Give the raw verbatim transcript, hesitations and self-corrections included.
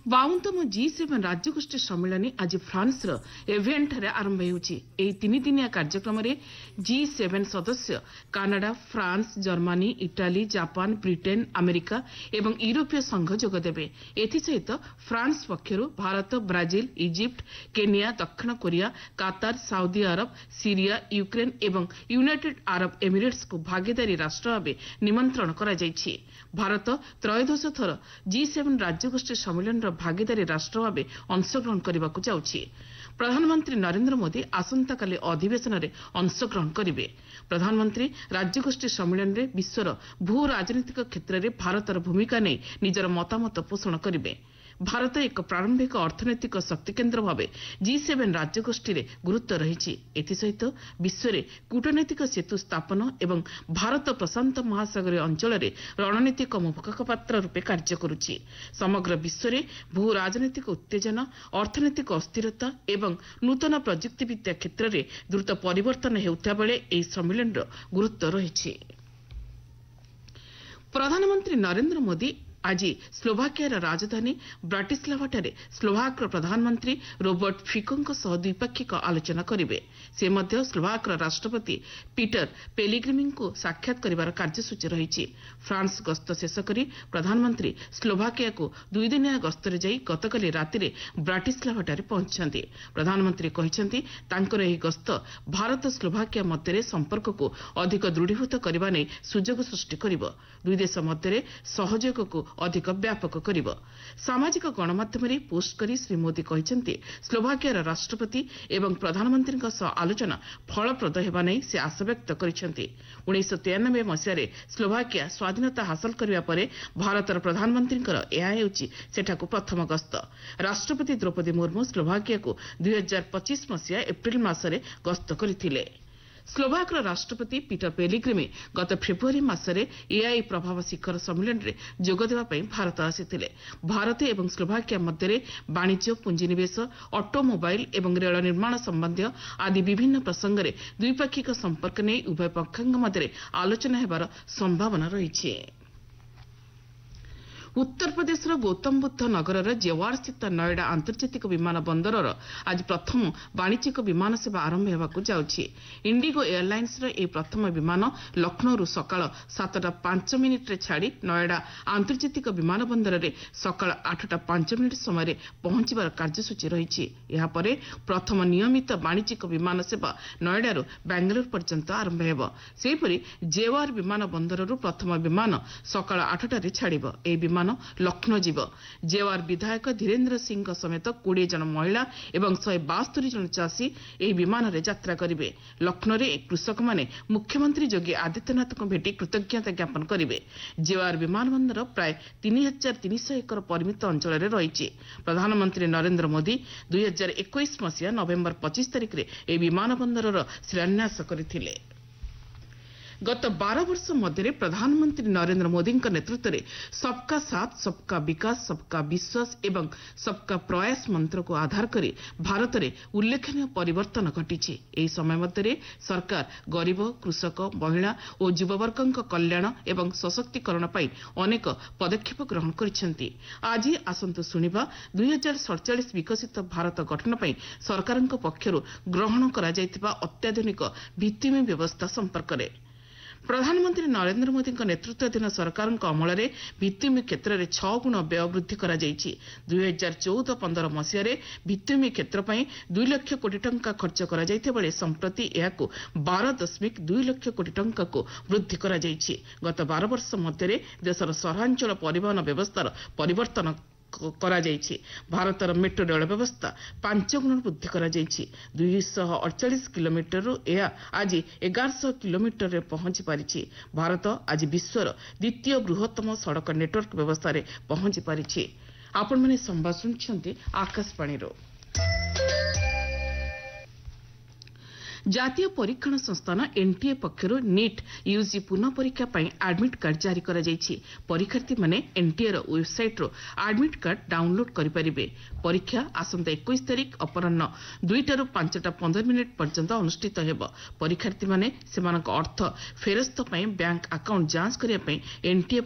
ବାଉନତମ G seven ରାଜ୍ୟଗୋଷ୍ଠୀ ସମ୍ମିଳନୀ ଆଜି ଫ୍ରାନ୍ସର ଏଭିଆନ୍ଠାରେ ଆରମ୍ଭ ହେଉଛି। ଏହି ତିନିଦିନିଆ କାର୍ଯ୍ୟକ୍ରମରେ ଜି ସେଭେନ ସଦସ୍ୟ Canada, France, Germany, Italy, Japan, Britain, America ଏବଂ ୟୁରୋପୀୟ ସଂଘ ଯୋଗଦେବେ। ଏଥିସହିତ ଫ୍ରାନ୍ସ ପକ୍ଷରୁ ଭାରତ, ବ୍ରାଜିଲ, ଇଜିପ୍ଟ, କେନିଆ, ଦକ୍ଷିଣ Korea, Qatar, Saudi Arab, Syria, Ukraine ଏବଂ ୟୁନାଇଟେଡ୍ ଆରବ ଏମିରେଟ୍ସକୁ ଭାଗିଦାରୀ ରାଷ୍ଟ୍ର ଭାବେ ନିମନ୍ତ୍ରଣ କରାଯାଇଛି। ଭାରତ ତ୍ରୟୋଦଶ ଥର ଜି ସେଭେନ ରାଜ୍ୟଗୋଷ୍ଠୀ ସମ୍ମିଳନୀର ଭାଗିଦାରୀ ରାଷ୍ଟ୍ର ଭାବେ ଅଂଶଗ୍ରହଣ କରିବାକୁ ଯାଉଛି। ପ୍ରଧାନମନ୍ତ୍ରୀ ନରେନ୍ଦ୍ର ମୋଦି ଆସନ୍ତାକାଲି ଅଧିବେଶନରେ ଅଂଶଗ୍ରହଣ କରିବେ। ପ୍ରଧାନମନ୍ତ୍ରୀ ରାଜ୍ୟଗୋଷ୍ଠୀ ସମ୍ମିଳନୀରେ ବିଶ୍ୱର ଭୂ ରାଜନୈତିକ କ୍ଷେତ୍ରରେ ଭାରତର ଭୂମିକା ନେଇ ନିଜର ମତାମତ ପୋଷଣ କରିବେ। ଭାରତ ଏକ ପ୍ରାରମ୍ଭିକ ଅର୍ଥନୈତିକ ଶକ୍ତିକେନ୍ଦ୍ର ଭାବେ ଜି ସେଭେନ ରାଜ୍ୟଗୋଷ୍ଠୀରେ ଗୁରୁତ୍ୱ ରହିଛି। ଏଥିସହିତ ବିଶ୍ୱରେ କୂଟନୈତିକ ସେତୁ ସ୍ଥାପନ ଏବଂ ଭାରତ ପ୍ରଶାନ୍ତ ମହାସାଗରୀୟ ଅଞ୍ଚଳରେ ରଣନୀତିକ ମୁଖପାତ୍ର ରୂପେ କାର୍ଯ୍ୟ କରୁଛି। ସମଗ୍ର ବିଶ୍ୱରେ ଭୂ ରାଜନୈତିକ ଉତ୍ତେଜନା, ଅର୍ଥନୈତିକ ଅସ୍ଥିରତା ଏବଂ ନୂତନ ପ୍ରଯୁକ୍ତିବିଦ୍ୟା କ୍ଷେତ୍ରରେ ଦ୍ରୁତ ପରିବର୍ତ୍ତନ ହେଉଥିବା ବେଳେ ଏହି ସମ୍ମିଳନୀର ଗୁରୁତ୍ୱ ରହିଛି। ପ୍ରଧାନମନ୍ତ୍ରୀ ନରେନ୍ଦ୍ର ମୋଦି ଆଜି ସ୍ଲୋଭାକିଆର ରାଜଧାନୀ ବ୍ରାଟିସ୍ଲାଭାଠାରେ ସ୍ଲୋଭାକର ପ୍ରଧାନମନ୍ତ୍ରୀ ରୋବର୍ଟ ଫିକୋଙ୍କ ସହ ଦ୍ୱିପାକ୍ଷିକ ଆଲୋଚନା କରିବେ। ସେ ମଧ୍ୟ ସ୍ଲୋଭାକର ରାଷ୍ଟ୍ରପତି ପିଟର ପେଲିଗ୍ରିମିଙ୍କୁ ସାକ୍ଷାତ କରିବାର କାର୍ଯ୍ୟସୂଚୀ ରହିଛି। ଫ୍ରାନ୍ସ ଗସ୍ତ ଶେଷ କରି ପ୍ରଧାନମନ୍ତ୍ରୀ ସ୍ଲୋଭାକିଆକୁ ଦୁଇଦିନିଆ ଗସ୍ତରେ ଯାଇ ଗତକାଲି ରାତିରେ ବ୍ରାଟିସ୍ଲାଭାଠାରେ ପହଞ୍ଚିଛନ୍ତି। ପ୍ରଧାନମନ୍ତ୍ରୀ କହିଛନ୍ତି ତାଙ୍କର ଏହି ଗସ୍ତ ଭାରତ ସ୍ଲୋଭାକିଆ ମଧ୍ୟରେ ସମ୍ପର୍କକୁ ଅଧିକ ଦୃଢ଼ୀଭୂତ କରିବା ନେଇ ସୁଯୋଗ ସୃଷ୍ଟି କରିବ। ଦୁଇ ଦେଶ ମଧ୍ୟରେ ସହଯୋଗକୁ ଅଧିକ ବ୍ୟାପକ କରିବ। ସାମାଜିକ ଗଣମାଧ୍ୟମରେ ପୋଷ୍ଟ କରି ଶ୍ରୀ ମୋଦି କହିଛନ୍ତି ସ୍ଲୋଭାକିଆର ରାଷ୍ଟ୍ରପତି ଏବଂ ପ୍ରଧାନମନ୍ତ୍ରୀଙ୍କ ସହ ଆଲୋଚନା ଫଳପ୍ରଦ ହେବା ନେଇ ସେ ଆଶାବ୍ୟକ୍ତ କରିଛନ୍ତି। ଉଣେଇଶହ ତେୟାନବେ ମସିହାରେ ସ୍ଲୋଭାକିଆ ସ୍ୱାଧୀନତା ହାସଲ କରିବା ପରେ ଭାରତର ପ୍ରଧାନମନ୍ତ୍ରୀଙ୍କର ଏହା ହେଉଛି ସେଠାକୁ ପ୍ରଥମ ଗସ୍ତ। ରାଷ୍ଟ୍ରପତି ଦ୍ରୌପଦୀ ମୁର୍ମୁ ସ୍ଲୋଭାକିଆକୁ ଦୁଇ ହଜାର ପଚିଶ ମସିହା ଏପ୍ରିଲ ମାସରେ ଗସ୍ତ କରିଥିଲେ। ସ୍ଲୋଭାକର ରାଷ୍ଟ୍ରପତି ପିଟର ପେଲିଗ୍ରିମି ଗତ ଫେବୃୟାରୀ ମାସରେ ଏଆଇ ପ୍ରଭାବ ଶିଖର ସମ୍ମିଳନୀରେ ଯୋଗଦେବା ପାଇଁ ଭାରତ ଆସିଥିଲେ। ଭାରତ ଏବଂ ସ୍ଲୋଭାକିଆ ମଧ୍ୟରେ ବାଣିଜ୍ୟ, ପୁଞ୍ଜିନିବେଶ, ଅଟୋମୋବାଇଲ ଏବଂ ରେଳ ନିର୍ମାଣ ସମ୍ବନ୍ଧୀୟ ଆଦି ବିଭିନ୍ନ ପ୍ରସଙ୍ଗରେ ଦ୍ୱିପାକ୍ଷିକ ସମ୍ପର୍କ ନେଇ ଉଭୟ ପକ୍ଷଙ୍କ ମଧ୍ୟରେ ଆଲୋଚନା ହେବାର ସମ୍ଭାବନା ରହିଛି। ଉତ୍ତରପ୍ରଦେଶର ଗୌତମବୁଦ୍ଧ ନଗରର ଜେୱାରସ୍ଥିତ ନଏଡା ଆନ୍ତର୍ଜାତିକ ବିମାନ ବନ୍ଦରର ଆଜି ପ୍ରଥମ ବାଣିଜ୍ୟିକ ବିମାନ ସେବା ଆରମ୍ଭ ହେବାକୁ ଯାଉଛି। ଇଣ୍ଡିଗୋ ଏୟାରଲାଇନ୍ସର ଏହି ପ୍ରଥମ ବିମାନ ଲକ୍ଷ୍ନୌରୁ ସକାଳ ସାତଟା ପାଞ୍ଚ ମିନିଟ୍ରେ ଛାଡ଼ି ନଏଡା ଆନ୍ତର୍ଜାତିକ ବିମାନ ବନ୍ଦରରେ ସକାଳ ଆଠଟା ପାଞ୍ଚ ମିନିଟ୍ ସମୟରେ ପହଞ୍ଚିବାର କାର୍ଯ୍ୟସୂଚୀ ରହିଛି। ଏହାପରେ ପ୍ରଥମ ନିୟମିତ ବାଣିଜ୍ୟିକ ବିମାନ ସେବା ନଏଡାରୁ ବାଙ୍ଗାଲୋର ପର୍ଯ୍ୟନ୍ତ ଆରମ୍ଭ ହେବ। ସେହିପରି ଜେୱାର ବିମାନ ବନ୍ଦରରୁ ପ୍ରଥମ ବିମାନ ସକାଳ ଆଠଟାରେ ଛାଡ଼ିବ। ଏହି ବିମାନ ଲକ୍ଷ୍ନୌ ଯିବ। ଜେୱାର ବିଧାୟକ ଧୀରେନ୍ଦ୍ର ସିଂଙ୍କ ସମେତ କୋଡ଼ିଏ ଜଣ ମହିଳା ଏବଂ ଶହେ ବାସ୍ତରି ଜଣ ଚାଷୀ ଏହି ବିମାନରେ ଯାତ୍ରା କରିବେ। ଲକ୍ଷ୍ନୌରେ କୃଷକମାନେ ମୁଖ୍ୟମନ୍ତ୍ରୀ ଯୋଗୀ ଆଦିତ୍ୟନାଥଙ୍କୁ ଭେଟି କୃତଜ୍ଞତା ଜ୍ଞାପନ କରିବେ। ଜେୱାର ବିମାନ ବନ୍ଦର ପ୍ରାୟ ତିନି ହଜାର ତିନିଶହ ଏକର ପରିମିତ ଅଞ୍ଚଳରେ ରହିଛି। ପ୍ରଧାନମନ୍ତ୍ରୀ ନରେନ୍ଦ୍ର ମୋଦି ଦୁଇ ହଜାର ଏକୋଇଶ ମସିହା ନଭେମ୍ବର ପଚିଶ ତାରିଖରେ ଏହି ବିମାନ ବନ୍ଦରର ଶିଳାନ୍ୟାସ କରିଥିଲେ। ଗତ ବାର ବର୍ଷ ମଧ୍ୟରେ ପ୍ରଧାନମନ୍ତ୍ରୀ ନରେନ୍ଦ୍ର ମୋଦିଙ୍କ ନେତୃତ୍ୱରେ ସବକା ସାଥ, ସବକା ବିକାଶ, ସବକା ବିଶ୍ୱାସ ଏବଂ ସବକା ପ୍ରୟାସ ମନ୍ତ୍ରକୁ ଆଧାର କରି ଭାରତରେ ଉଲ୍ଲେଖନୀୟ ପରିବର୍ତ୍ତନ ଘଟିଛି। ଏହି ସମୟ ମଧ୍ୟରେ ସରକାର ଗରିବ, କୃଷକ, ମହିଳା ଓ ଯୁବବର୍ଗଙ୍କ କଲ୍ୟାଣ ଏବଂ ସଶକ୍ତିକରଣ ପାଇଁ ଅନେକ ପଦକ୍ଷେପ ଗ୍ରହଣ କରିଛନ୍ତି। ଆଜି ଆସନ୍ତୁ ଶୁଣିବା ଦୁଇ ହଜାର ସତଚାଳିଶ ବିକଶିତ ଭାରତ ଗଠନ ପାଇଁ ସରକାରଙ୍କ ପକ୍ଷରୁ ଗ୍ରହଣ କରାଯାଇଥିବା ଅତ୍ୟାଧୁନିକ ଭିତ୍ତିଭୂମି ବ୍ୟବସ୍ଥା ସମ୍ପର୍କରେ। ପ୍ରଧାନମନ୍ତ୍ରୀ ନରେନ୍ଦ୍ର ମୋଦିଙ୍କ ନେତୃତ୍ୱାଧୀନ ସରକାରଙ୍କ ଅମଳରେ ଭିତ୍ତିଭୂମି କ୍ଷେତ୍ରରେ ଛଅ ଗୁଣ ବ୍ୟୟ ବୃଦ୍ଧି କରାଯାଇଛି। ଦୁଇ ହଜାର ଚଉଦ ପନ୍ଦର ମସିହାରେ ଭିତ୍ତିଭୂମି କ୍ଷେତ୍ର ପାଇଁ ଦୁଇ ଲକ୍ଷ କୋଟି ଟଙ୍କା ଖର୍ଚ୍ଚ କରାଯାଇଥିବା ବେଳେ ସମ୍ପ୍ରତି ଏହାକୁ ବାର ଦଶମିକ ଦୁଇ ଲକ୍ଷ କୋଟି ଟଙ୍କାକୁ ବୃଦ୍ଧି କରାଯାଇଛି। ଗତ ବାର ବର୍ଷ ମଧ୍ୟରେ ଦେଶର ସହରାଞ୍ଚଳ ପରିବହନ ବ୍ୟବସ୍ଥାର ପରିବର୍ତ୍ତନ କରାଯାଇଛି। ଭାରତର ମେଟ୍ରୋ ରେଳ ବ୍ୟବସ୍ଥା ପାଞ୍ଚ ଗୁଣ ବୃଦ୍ଧି କରାଯାଇଛି। ଦୁଇଶହ ଅଡ଼ଚାଳିଶ କିଲୋମିଟରରୁ ଏହା ଆଜି ଏଗାରଶହ କିଲୋମିଟରରେ ପହଞ୍ଚି ପାରିଛି। ଭାରତ ଆଜି ବିଶ୍ୱର ଦ୍ୱିତୀୟ ବୃହତ୍ତମ ସଡ଼କ ନେଟୱାର୍କ ବ୍ୟବସ୍ଥାରେ ପହଞ୍ଚି ପାରିଛି। ଆପଣମାନେ ସମ୍ବାଦ ଶୁଣୁଛନ୍ତି ଆକାଶବାଣୀରୁ। ଜାତୀୟ ପରୀକ୍ଷଣ ସଂସ୍ଥାନ ଏନ୍ଟିଏ ପକ୍ଷରୁ ନିଟ୍ ୟୁଜି ପୁନଃ ପରୀକ୍ଷା ପାଇଁ ଆଡ୍ମିଟ୍ କାର୍ଡ ଜାରି କରାଯାଇଛି। ପରୀକ୍ଷାର୍ଥୀମାନେ ଏନ୍ଟିଏର ୱେବ୍ସାଇଟ୍ରୁ ଆଡ୍ମିଟ୍ କାର୍ଡ ଡାଉନ୍ଲୋଡ୍ କରିପାରିବେ। ପରୀକ୍ଷା ଆସନ୍ତା ଏକୋଇଶ ତାରିଖ ଅପରାହ୍ନ ଦୁଇଟାରୁ ପାଞ୍ଚଟା ପନ୍ଦର ମିନିଟ୍ ପର୍ଯ୍ୟନ୍ତ ଅନୁଷ୍ଠିତ ହେବ। ପରୀକ୍ଷାର୍ଥୀମାନେ ସେମାନଙ୍କ ଅର୍ଥ ଫେରସ୍ତ ପାଇଁ ବ୍ୟାଙ୍କ ଆକାଉଣ୍ଟ ଯାଞ୍ଚ କରିବା ପାଇଁ ଏନ୍ଟିଏ